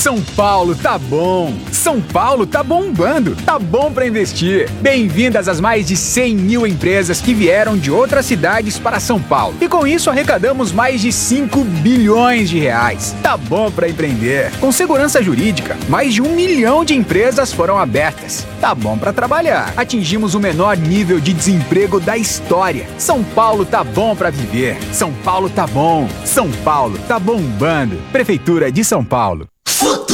São Paulo tá bom! São Paulo tá bombando! Tá bom pra investir! Bem-vindas às mais de 100 mil empresas que vieram de outras cidades para São Paulo. E com isso arrecadamos mais de 5 bilhões de reais. Tá bom pra empreender! Com segurança jurídica, mais de 1 milhão de empresas foram abertas. Tá bom pra trabalhar! Atingimos o menor nível de desemprego da história. São Paulo tá bom pra viver! São Paulo tá bom! São Paulo tá bombando! Prefeitura de São Paulo. Futuro.